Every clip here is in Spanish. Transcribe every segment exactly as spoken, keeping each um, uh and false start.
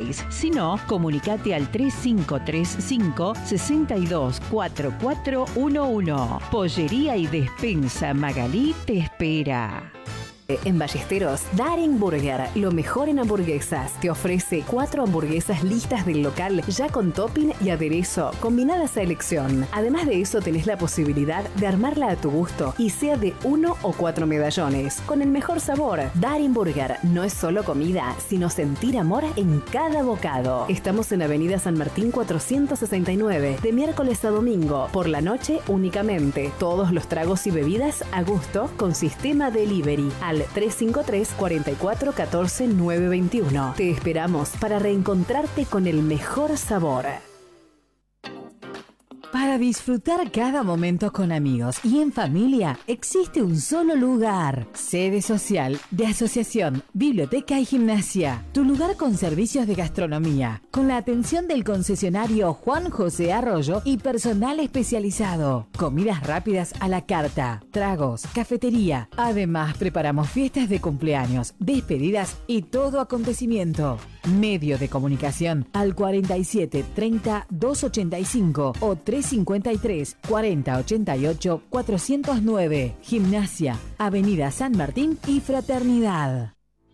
Polaris. Si no, comunicate al tres cinco tres cinco, seis dos cuatro cuatro uno uno. Pollería y despensa Magalí te espera. En Ballesteros, Daring Burger, lo mejor en hamburguesas. Te ofrece cuatro hamburguesas listas del local, ya con topping y aderezo, combinadas a elección. Además de eso, tenés la posibilidad de armarla a tu gusto y sea de uno o cuatro medallones, con el mejor sabor. Daring Burger no es solo comida, sino sentir amor en cada bocado. Estamos en Avenida San Martín cuatrocientos sesenta y nueve, de miércoles a domingo, por la noche únicamente. Todos los tragos y bebidas a gusto con sistema delivery al tres cinco tres, cuatro cuatro uno cuatro, nueve dos uno. Te esperamos para reencontrarte con el mejor sabor. Para disfrutar cada momento con amigos y en familia, existe un solo lugar. Sede social de Asociación, Biblioteca y Gimnasia. Tu lugar con servicios de gastronomía, con la atención del concesionario Juan José Arroyo y personal especializado. Comidas rápidas a la carta, tragos, cafetería. Además, preparamos fiestas de cumpleaños, despedidas y todo acontecimiento. Medio de comunicación al cuarenta y siete, treinta, doscientos ochenta y cinco o trescientos cincuenta y tres, cuarenta, ochenta y ocho, cuatrocientos nueve. Gimnasia, Avenida San Martín y Fraternidad.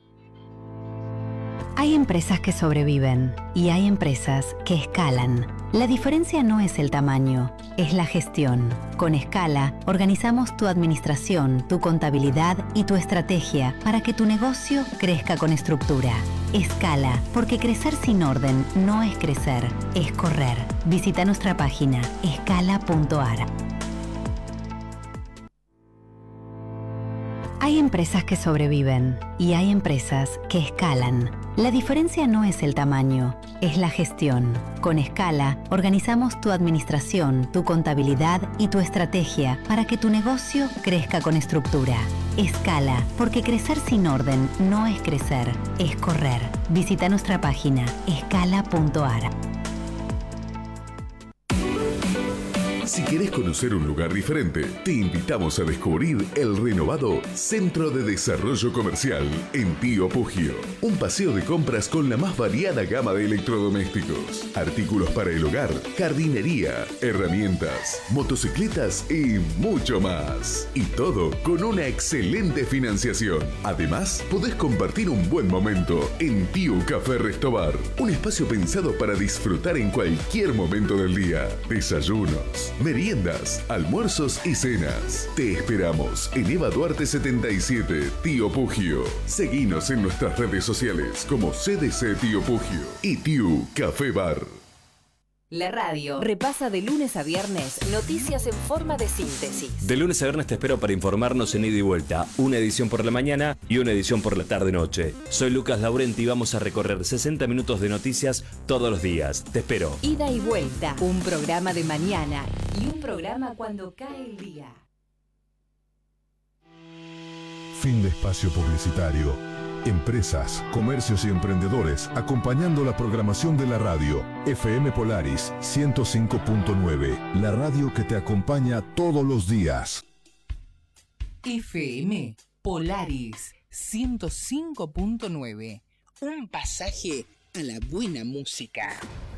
Hay empresas que sobreviven y hay empresas que escalan. La diferencia no es el tamaño, es la gestión. Con Escala, organizamos tu administración, tu contabilidad y tu estrategia para que tu negocio crezca con estructura. Escala, porque crecer sin orden no es crecer, es correr. Visita nuestra página escala punto a r. Hay empresas que sobreviven y hay empresas que escalan. La diferencia no es el tamaño, es la gestión. Con Escala, organizamos tu administración, tu contabilidad y tu estrategia para que tu negocio crezca con estructura. Escala, porque crecer sin orden no es crecer, es correr. Visita nuestra página escala punto a r. Si querés conocer un lugar diferente, te invitamos a descubrir el renovado Centro de Desarrollo Comercial en Tío Pugio. Un paseo de compras con la más variada gama de electrodomésticos, artículos para el hogar, jardinería, herramientas, motocicletas y mucho más. Y todo con una excelente financiación. Además, podés compartir un buen momento en Tío Café Restobar. Un espacio pensado para disfrutar en cualquier momento del día. Desayunos, meriendas, almuerzos y cenas. Te esperamos en Eva Duarte setenta y siete, Tío Pugio. Seguinos en nuestras redes sociales como C D C Tío Pugio y Tío Café Bar. La radio repasa de lunes a viernes noticias en forma de síntesis. De lunes a viernes te espero para informarnos en ida y vuelta. Una edición por la mañana y una edición por la tarde-noche. Soy Lucas Laurenti y vamos a recorrer sesenta minutos de noticias todos los días. Te espero. Ida y vuelta, un programa de mañana y un programa cuando cae el día. Fin de espacio publicitario. Empresas, comercios y emprendedores acompañando la programación de la radio. F M Polaris ciento cinco punto nueve, la radio que te acompaña todos los días. F M Polaris ciento cinco punto nueve, un pasaje a la buena música.